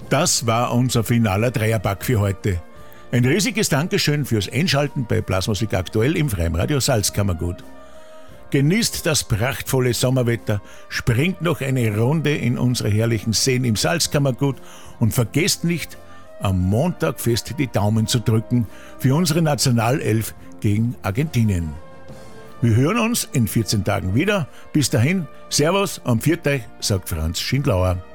Das war unser finaler Dreierpack für heute. Ein riesiges Dankeschön fürs Einschalten bei Blasmusik aktuell im Freien Radio Salzkammergut. Genießt das prachtvolle Sommerwetter, springt noch eine Runde in unsere herrlichen Seen im Salzkammergut und vergesst nicht, am Montag fest die Daumen zu drücken für unsere Nationalelf gegen Argentinien. Wir hören uns in 14 Tagen wieder. Bis dahin, Servus, am Viertag, sagt Franz Schindlauer.